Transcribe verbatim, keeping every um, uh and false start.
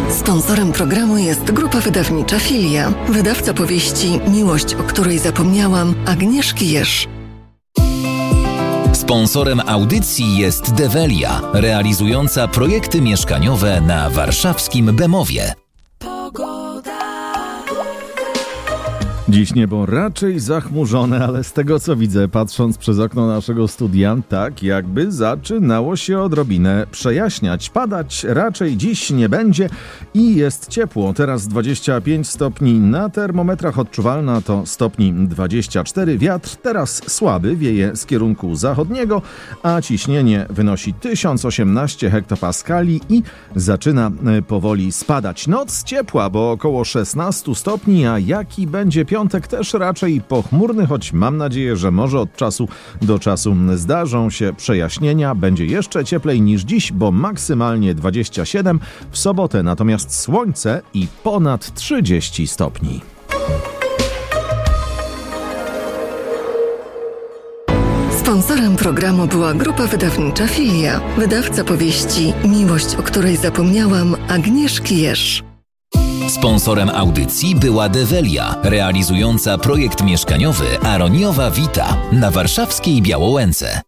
Sponsorem programu jest grupa wydawnicza Filia. Wydawca powieści Miłość, o której zapomniałam, Agnieszki Jerz. Sponsorem audycji jest Develia, realizująca projekty mieszkaniowe na warszawskim Bemowie. Dziś niebo raczej zachmurzone, ale z tego co widzę, patrząc przez okno naszego studia, tak jakby zaczynało się odrobinę przejaśniać. Padać raczej dziś nie będzie i jest ciepło. Teraz dwadzieścia pięć stopni na termometrach, odczuwalna to stopni dwadzieścia cztery. Wiatr teraz słaby, wieje z kierunku zachodniego, a ciśnienie wynosi tysiąc osiemnaście hektopaskali i zaczyna powoli spadać. Noc ciepła, bo około szesnaście stopni, a jaki będzie piątek? Piątek też raczej pochmurny, choć mam nadzieję, że może od czasu do czasu zdarzą się przejaśnienia. Będzie jeszcze cieplej niż dziś, bo maksymalnie dwadzieścia siedem, w sobotę natomiast słońce i ponad trzydzieści stopni. Sponsorem programu była grupa wydawnicza Filia. Wydawca powieści Miłość, o której zapomniałam, Agnieszki Jerz. Sponsorem audycji była Develia, realizująca projekt mieszkaniowy Aroniowa Vita na warszawskiej Białołęce.